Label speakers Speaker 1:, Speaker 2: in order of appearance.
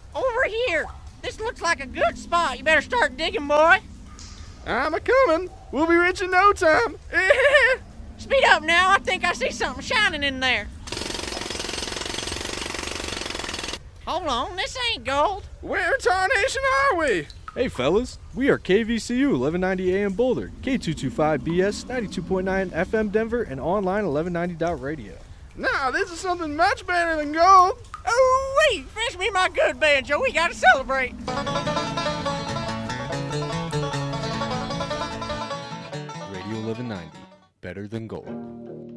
Speaker 1: Over here. This looks like a good spot. You better start digging, boy.
Speaker 2: I'm a-coming. We'll be rich in no time.
Speaker 1: Speed up now. I think I see something shining in there. Hold on, this ain't gold.
Speaker 2: Where tarnation are we?
Speaker 3: Hey fellas, we are KVCU 1190 AM Boulder, K225BS 92.9 FM Denver, and online 1190.radio.
Speaker 2: Nah, this is something much better than gold.
Speaker 1: Oh, wait, fetch me my good banjo. We gotta celebrate.
Speaker 3: Radio 1190, better than gold.